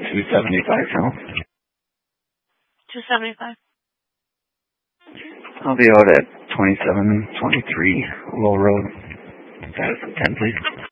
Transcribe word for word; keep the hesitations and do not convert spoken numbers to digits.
two seventy-five South. two seventy-five. I'll be out at twenty-seven twenty-three Lowell Road. Status of ten, please.